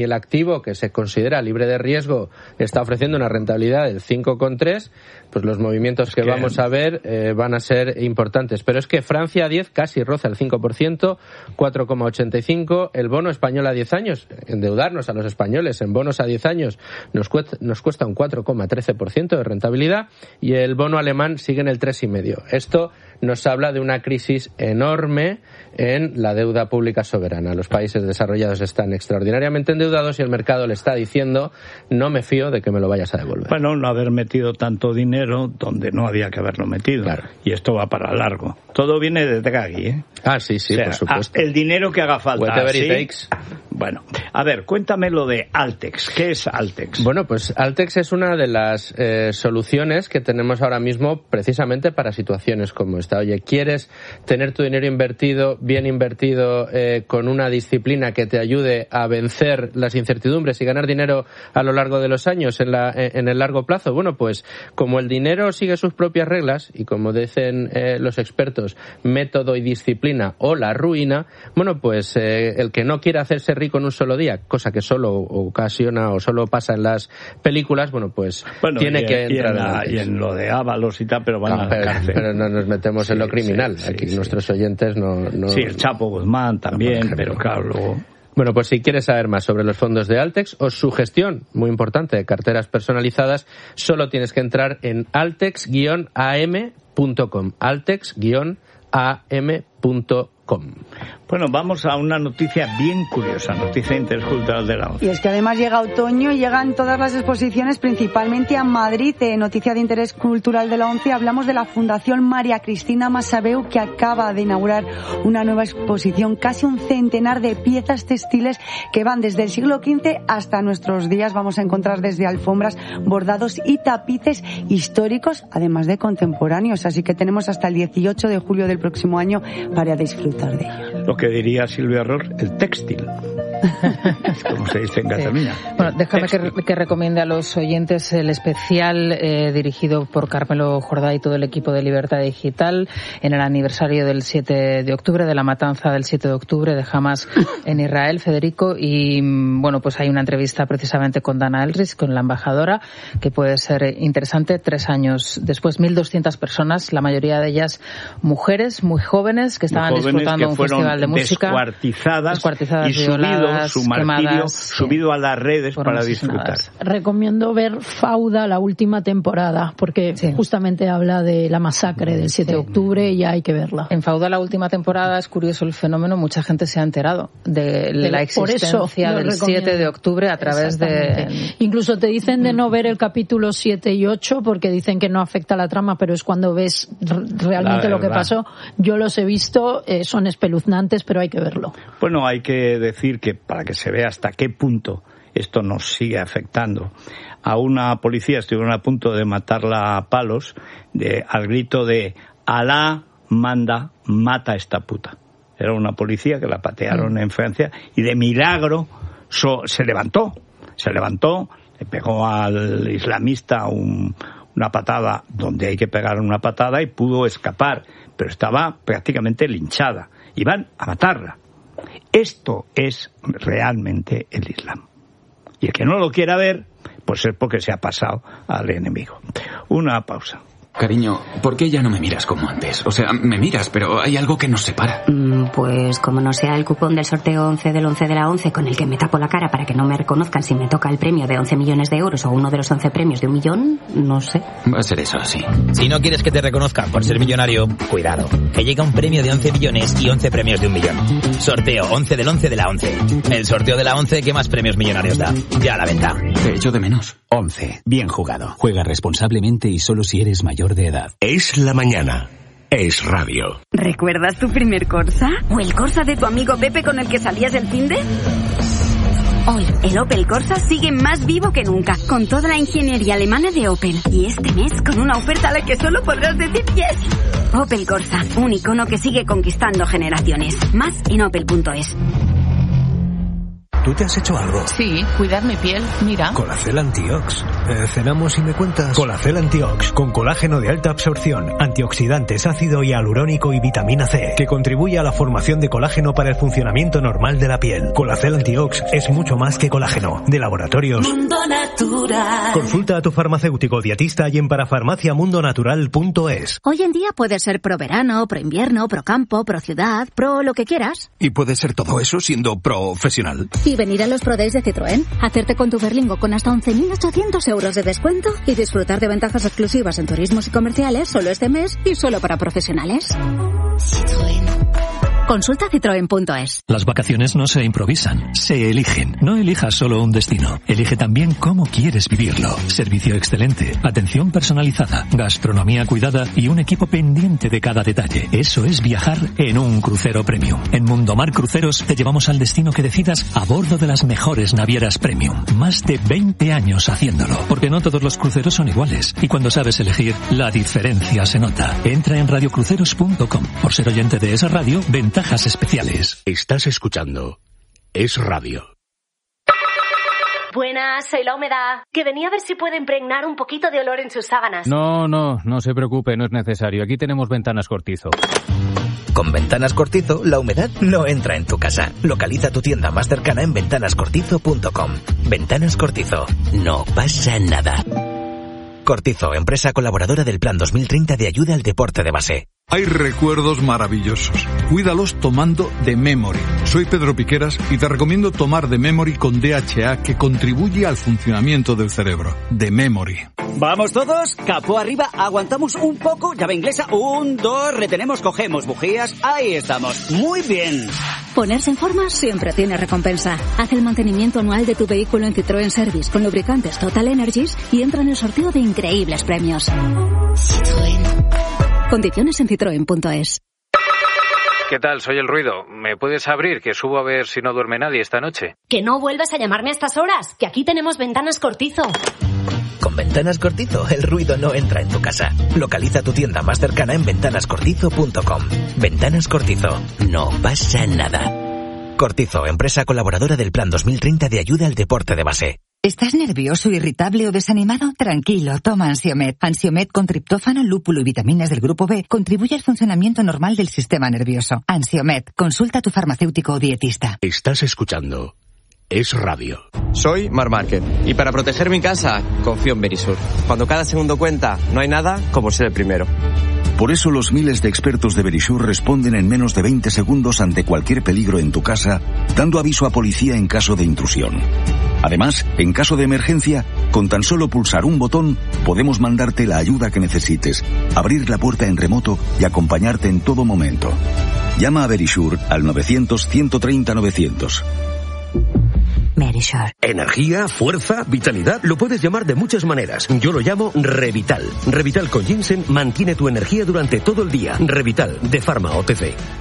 y el activo que se considera libre de riesgo está ofreciendo una rentabilidad del 5,3, pues los movimientos que vamos a ver van a ser importantes. Pero es que Francia a 10 casi roza el 5%, 4,85. El bono español a 10 años, endeudarnos a los españoles en bonos a 10 años nos cuesta un 4,13% de rentabilidad, y el bono alemán sigue en el 3,5%. Esto nos habla de una crisis enorme en la deuda pública soberana. Los países desarrollados están extraordinariamente endeudados y el mercado le está diciendo: no me fío de que me lo vayas a devolver. Bueno, no haber metido tanto dinero donde no había que haberlo metido. Claro. Y esto va para largo. Todo viene de Draghi, ¿eh? Ah, sí, sí, o sea, por supuesto. El dinero que haga falta. Whatever ¿sí? it takes. Bueno, a ver, cuéntame lo de Altex. ¿Qué es Altex? Bueno, pues Altex es una de las soluciones que tenemos ahora mismo precisamente para situaciones como esta. Oye, ¿quieres tener tu dinero invertido, bien invertido, con una disciplina que te ayude a vencer las incertidumbres y ganar dinero a lo largo de los años en el largo plazo? Bueno, pues como el dinero sigue sus propias reglas y como dicen los expertos, método y disciplina o la ruina, bueno, pues el que no quiere hacerse rico en un solo día, cosa que solo ocasiona o solo pasa en las películas, bueno, pues tiene que entrar y en lo de Ábalos y tal, pero van a la cárcel. Pero no nos metemos en lo criminal. Aquí nuestros oyentes no... Sí, el Chapo Guzmán también, pero claro, luego... Bueno, pues si quieres saber más sobre los fondos de Altex o su gestión, muy importante, de carteras personalizadas, solo tienes que entrar en altex-am.com. altex-am.com. Bueno, vamos a una noticia bien curiosa, noticia intercultural de la ONCE. Y es que además llega otoño y llegan todas las exposiciones, principalmente a Madrid. Noticia de interés cultural de la ONCE, hablamos de la Fundación María Cristina Massabeu, que acaba de inaugurar una nueva exposición, casi un centenar de piezas textiles que van desde el siglo XV hasta nuestros días. Vamos a encontrar desde alfombras, bordados y tapices históricos, además de contemporáneos. Así que tenemos hasta el 18 de julio del próximo año para disfrutar de ello. Lo que diría Silvia Ror, el textil. Como se dice en Cataluña. Bueno, déjame que recomiende a los oyentes el especial dirigido por Carmelo Jordá y todo el equipo de Libertad Digital en el aniversario del 7 de octubre, de la matanza del 7 de octubre de Hamas en Israel, Federico. Y bueno, pues hay una entrevista precisamente con Dana Elrich, con la embajadora, que puede ser interesante. 3 años después, 1.200 personas, la mayoría de ellas mujeres muy jóvenes que estaban disfrutando un festival de música. Descuartizadas y violadas, su martirio, quemadas, subido a las redes para disfrutar. Recomiendo ver Fauda, la última temporada, porque justamente habla de la masacre del 7 de octubre y hay que verla. En Fauda, la última temporada, es curioso el fenómeno, mucha gente se ha enterado de la existencia del 7 de octubre a través de... Incluso te dicen de no ver el capítulo 7 y 8 porque dicen que no afecta a la trama, pero es cuando ves realmente lo que pasó. Yo los he visto, son espeluznantes, pero hay que verlo. Bueno, hay que decir que para que se vea hasta qué punto esto nos sigue afectando. A una policía estuvieron a punto de matarla a palos al grito de Alá manda, mata a esta puta. Era una policía que la patearon en Francia y de milagro se levantó, le pegó al islamista una patada donde hay que pegar una patada y pudo escapar, pero estaba prácticamente linchada. Iban a matarla. Esto es realmente el Islam. Y el que no lo quiera ver, pues es porque se ha pasado al enemigo. Una pausa. Cariño, ¿por qué ya no me miras como antes? O sea, me miras, pero hay algo que nos separa. Pues como no sea el cupón del sorteo 11 del 11 de la 11 con el que me tapo la cara para que no me reconozcan si me toca el premio de 11 millones de euros o uno de los 11 premios de 1 millón, no sé. Va a ser eso así. Si no quieres que te reconozcan por ser millonario, cuidado, que llega un premio de 11 millones y 11 premios de 1 millón. Sorteo 11 del 11 de la 11. El sorteo de la 11 que más premios millonarios da. Ya a la venta. Te echo de menos. 11. Bien jugado. Juega responsablemente y solo si eres mayor de edad. Es la mañana. Es radio. ¿Recuerdas tu primer Corsa? ¿O el Corsa de tu amigo Pepe con el que salías el finde? Hoy, el Opel Corsa sigue más vivo que nunca, con toda la ingeniería alemana de Opel. Y este mes, con una oferta a la que solo podrás decir yes. Opel Corsa, un icono que sigue conquistando generaciones. Más en opel.es. ¿Tú te has hecho algo? Sí, cuidar mi piel, mira. Colacel Antiox. ¿Cenamos y me cuentas? Colacel Antiox, con colágeno de alta absorción, antioxidantes, ácido hialurónico y vitamina C, que contribuye a la formación de colágeno para el funcionamiento normal de la piel. Colacel Antiox es mucho más que colágeno. De Laboratorios Mundo Natural. Consulta a tu farmacéutico dietista y en parafarmaciamundonatural.es. Hoy en día puedes ser pro verano, pro invierno, pro campo, pro ciudad, pro lo que quieras. Y puedes ser todo eso siendo profesional. Y venir a los Pro Days de Citroën, hacerte con tu Berlingo con hasta 11.800 euros de descuento y disfrutar de ventajas exclusivas en turismos y comerciales solo este mes y solo para profesionales. Citroën. Consulta citroen.es. Las vacaciones no se improvisan, se eligen. No elijas solo un destino, elige también cómo quieres vivirlo. Servicio excelente, atención personalizada, gastronomía cuidada y un equipo pendiente de cada detalle. Eso es viajar en un crucero premium. En Mundomar Cruceros te llevamos al destino que decidas a bordo de las mejores navieras premium. Más de 20 años haciéndolo, porque no todos los cruceros son iguales. Y cuando sabes elegir, la diferencia se nota. Entra en radiocruceros.com. Por ser oyente de esa radio, ventajas especiales. Estás escuchando Es Radio. Buenas, soy La Humedad, que venía a ver si puede impregnar un poquito de olor en sus sábanas. No se preocupe, no es necesario. Aquí tenemos Ventanas Cortizo. Con Ventanas Cortizo, la humedad no entra en tu casa. Localiza tu tienda más cercana en ventanascortizo.com. Ventanas Cortizo. No pasa nada. Cortizo, empresa colaboradora del Plan 2030 de ayuda al deporte de base. Hay recuerdos maravillosos. Cuídalos tomando The Memory. Soy Pedro Piqueras y te recomiendo tomar The Memory con DHA, que contribuye al funcionamiento del cerebro. The Memory. ¿Vamos todos? Capó arriba, aguantamos un poco, llave inglesa, 1, 2, retenemos, cogemos bujías, ahí estamos. Muy bien. Ponerse en forma siempre tiene recompensa. Haz el mantenimiento anual de tu vehículo en Citroën Service con lubricantes Total Energies y entra en el sorteo de increíbles premios. Citroën. Condiciones en citroen.es. ¿Qué tal? Soy El Ruido. ¿Me puedes abrir, que subo a ver si no duerme nadie esta noche? Que no vuelvas a llamarme a estas horas, que aquí tenemos Ventanas Cortizo. Con Ventanas Cortizo, el ruido no entra en tu casa. Localiza tu tienda más cercana en ventanascortizo.com. Ventanas Cortizo. No pasa nada. Cortizo, empresa colaboradora del Plan 2030 de ayuda al deporte de base. ¿Estás nervioso, irritable o desanimado? Tranquilo, toma Ansiomed. Ansiomed con triptófano, lúpulo y vitaminas del grupo B contribuye al funcionamiento normal del sistema nervioso. Ansiomed, consulta a tu farmacéutico o dietista. Estás escuchando Es Radio. Soy Marc Márquez y para proteger mi casa confío en Verisur. Cuando cada segundo cuenta, no hay nada como ser el primero. Por eso los miles de expertos de Verisur responden en menos de 20 segundos ante cualquier peligro en tu casa, dando aviso a policía en caso de intrusión. Además, en caso de emergencia, con tan solo pulsar un botón, podemos mandarte la ayuda que necesites, abrir la puerta en remoto y acompañarte en todo momento. Llama a Verisur al 900-130-900. Verisur. Energía, fuerza, vitalidad, lo puedes llamar de muchas maneras. Yo lo llamo Revital. Revital con ginseng mantiene tu energía durante todo el día. Revital, de Pharma OTC.